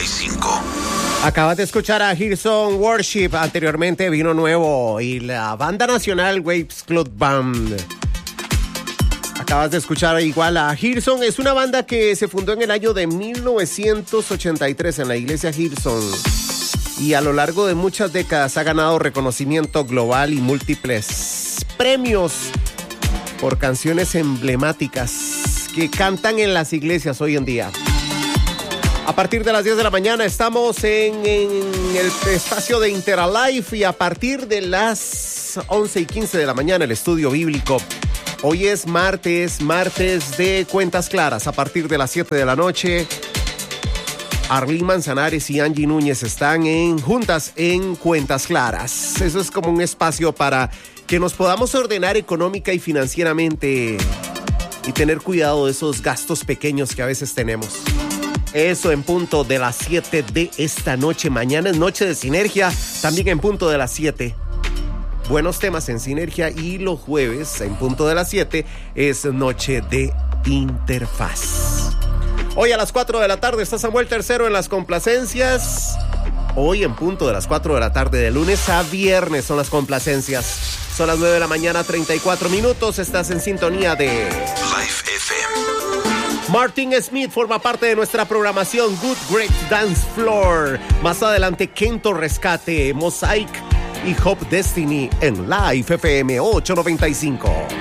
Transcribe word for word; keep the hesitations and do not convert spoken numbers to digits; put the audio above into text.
y cinco. Acabas de escuchar a Hillsong Worship, anteriormente Vino Nuevo y la banda nacional Waves Club Band. Acabas de escuchar igual a Hillsong, es una banda que se fundó en el año de mil novecientos ochenta y tres en la iglesia Hillsong y a lo largo de muchas décadas ha ganado reconocimiento global y múltiples premios por canciones emblemáticas que cantan en las iglesias hoy en día. A partir de las diez de la mañana estamos en, en el espacio de Interalife y a partir de las once y quince de la mañana el estudio bíblico. Hoy es martes, martes de Cuentas Claras. A partir de las siete de la noche, Arlene Manzanares y Angie Núñez están en, juntas en Cuentas Claras. Eso es como un espacio para que nos podamos ordenar económica y financieramente y tener cuidado de esos gastos pequeños que a veces tenemos. Eso en punto de las siete de esta noche. Mañana es noche de Sinergia, también en punto de las siete. Buenos temas en Sinergia y los jueves en punto de las siete es noche de Interfaz. Hoy a las cuatro de la tarde está Samuel Tercero en las complacencias. Hoy en punto de las cuatro de la tarde, de lunes a viernes son las complacencias. Son las nueve de la mañana, treinta y cuatro minutos. Estás en sintonía de Life F M. Martin Smith forma parte de nuestra programación Good Great Dance Floor. Más adelante Kento Rescate, Mosaic y Hope Destiny en Life F M ochocientos noventa y cinco.